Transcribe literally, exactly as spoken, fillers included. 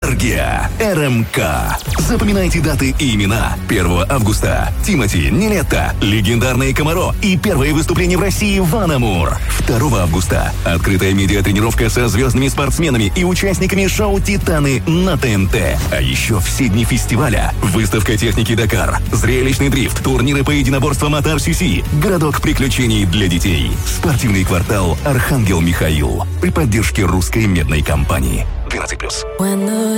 Энергия. РМК. Запоминайте даты и имена. первого августа. Тимати, Нилетто, легендарные Комаро и первое выступление в России Ван Амур. второго августа. Открытая медиатренировка со звездными спортсменами и участниками шоу «Титаны» на ТНТ. А еще все дни фестиваля. Выставка техники Дакар, зрелищный дрифт, турниры по единоборствам от ар си си, городок приключений для детей, спортивный квартал «Архангел Михаил» при поддержке русской медной компании. двенадцать плюс.